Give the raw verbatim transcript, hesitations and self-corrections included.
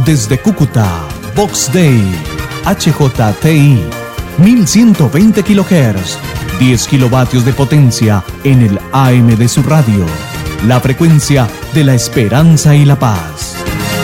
Desde Cúcuta, Vox Day, H J T I, mil ciento veinte kilohertz, diez kilovatios de potencia en el A M de su radio. La frecuencia de la esperanza y la paz.